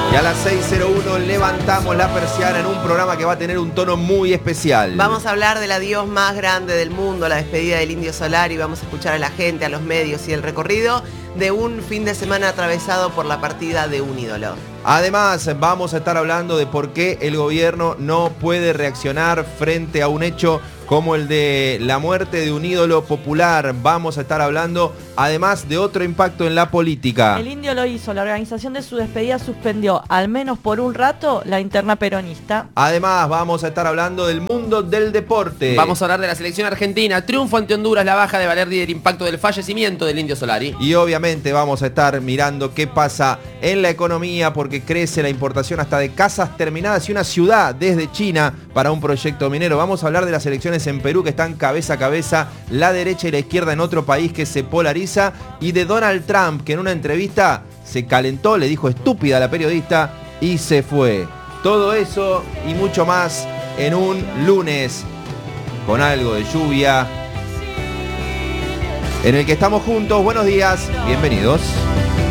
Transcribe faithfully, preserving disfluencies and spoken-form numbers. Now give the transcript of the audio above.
Y a las seis cero uno levantamos la persiana en un programa que va a tener un tono muy especial. Vamos a hablar del adiós más grande del mundo, la despedida del Indio Solari. Vamos a escuchar a la gente, a los medios y el recorrido de un fin de semana atravesado por la partida de un ídolo. Además, vamos a estar hablando de por qué el gobierno no puede reaccionar frente a un hecho como el de la muerte de un ídolo popular. Vamos a estar hablando, además, de otro impacto en la política. El Indio lo hizo. La organización de su despedida suspendió, al menos por un rato, la interna peronista. Además, vamos a estar hablando del mundo del deporte. Vamos a hablar de la selección argentina. Triunfo ante Honduras, la baja de Valerdi, del impacto del fallecimiento del Indio Solari. Y obviamente vamos a estar mirando qué pasa en la economía, porque crece la importación hasta de casas terminadas y una ciudad desde China para un proyecto minero. Vamos a hablar de las elecciones en Perú que están cabeza a cabeza, la derecha y la izquierda en otro país que se polariza, y de Donald Trump, que en una entrevista se calentó, le dijo estúpida a la periodista y se fue. Todo eso y mucho más en un lunes con algo de lluvia, en el que estamos juntos. Buenos días, bienvenidos.